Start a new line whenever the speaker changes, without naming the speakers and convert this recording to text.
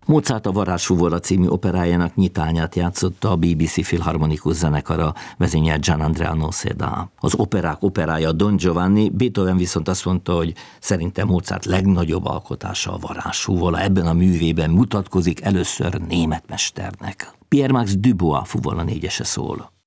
Mozart a Varázsfuvola című operájának nyitányát játszotta a BBC Filharmonikus zenekara, vezényelt Gianandrea Noseda. Az operák operája Don Giovanni, Beethoven viszont azt mondta, hogy szerintem Mozart legnagyobb alkotása a Varázsfuvola, ebben a művében mutatkozik először német mesternek. Pierre Max Dubois fuvola négyese szól.